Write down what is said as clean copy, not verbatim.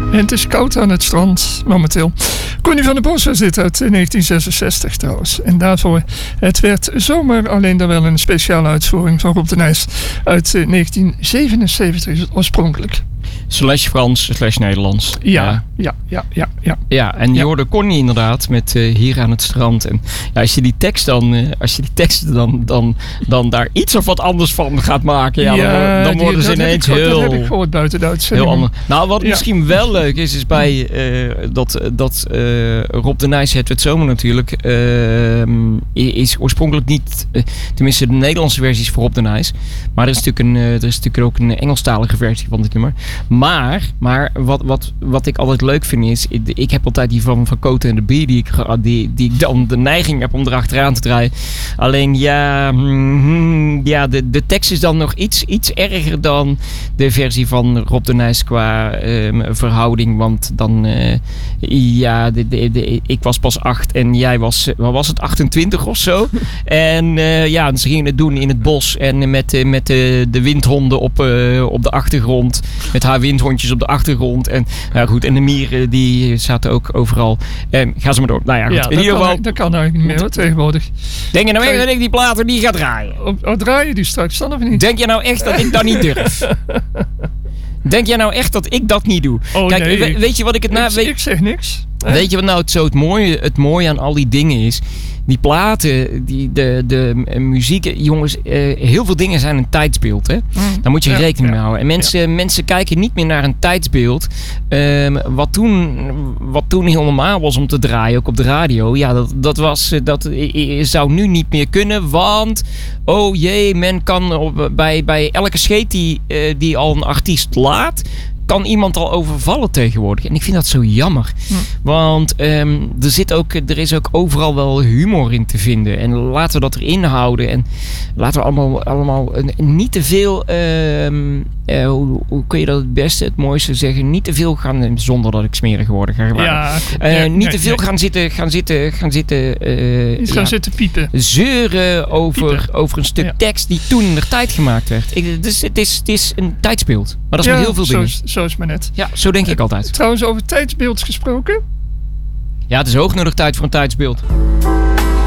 En het is koud aan het strand momenteel. Connie van der Bos was dit uit 1966 trouwens. En daarvoor, het werd zomaar, alleen dan wel een speciale uitvoering van Rob de Nijs uit 1977 is het oorspronkelijk. /Frans/Nederlands. Ja. Ja, en je hoorde Connie inderdaad met Hier aan het strand. En ja, als je die teksten dan daar iets of wat anders van gaat maken, dan worden ze ineens heel... Dat heb ik gehoord buiten de uitzending. Heel anders. Nou, wat misschien wel leuk is bij dat Rob de Nijs het zomer natuurlijk is oorspronkelijk niet, tenminste de Nederlandse versie is voor Rob de Nijs. Maar er is natuurlijk ook een Engelstalige versie van dit nummer. Maar wat ik altijd leuk vind is, ik heb altijd die van Cote en de Bie die ik dan de neiging heb om erachteraan te draaien. Alleen de tekst is dan nog iets erger dan de versie van Rob de Nijs qua verhouding. Want dan, ik was pas 8 en jij was, wat was het, 28 of zo. En ze gingen het doen in het bos en met de windhonden op de achtergrond. Met haar windhondjes op de achtergrond. En en de mieren die zaten ook overal. Ga ze maar door. Nou ja, goed. Ja, in ieder geval. Dat kan eigenlijk niet meer hoor, tegenwoordig. Denk je nou echt dat ik die platen niet ga draaien? Draai je die straks dan of niet? Denk je nou echt dat ik dat niet durf? Denk jij nou echt dat ik dat niet doe? Kijk, nee. Weet je wat ik het Ik zeg niks. Weet je wat nou het mooie aan al die dingen is? Die platen, de muziek, jongens, heel veel dingen zijn een tijdsbeeld. Hè? Daar moet je rekening mee houden. En mensen kijken niet meer naar een tijdsbeeld. Wat toen heel normaal was om te draaien, ook op de radio. Ja, dat zou nu niet meer kunnen. Want, oh jee, men kan bij elke scheet die al een artiest laat, kan iemand al overvallen tegenwoordig. En ik vind dat zo jammer. Want er is ook overal wel humor in te vinden. En laten we dat erin houden. En laten we allemaal niet te veel... hoe kun je dat het beste, het mooiste zeggen? Niet te veel gaan, zonder dat ik smerig word. Niet te veel gaan zitten piepen. Zeuren over een stuk tekst die toen in de tijd gemaakt werd. Het is een tijdsbeeld. Maar dat is met heel veel dingen. Zo is maar net. Ja, zo denk ik altijd. Trouwens, over tijdsbeeld gesproken. Ja, het is hoog nodig tijd voor een tijdsbeeld.